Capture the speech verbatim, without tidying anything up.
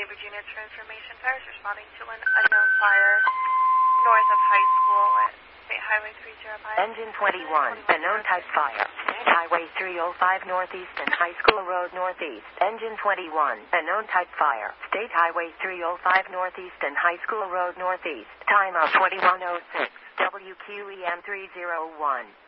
City, Virginia, Transformation Fires responding to an unknown fire north of High School at State Highway three oh five. Engine twenty-one, unknown type fire. State Highway three oh five Northeast and High School Road Northeast. Engine twenty-one, unknown type fire. State Highway three oh five Northeast and High School Road Northeast. Time of twenty-one oh six. W Q E M three oh one.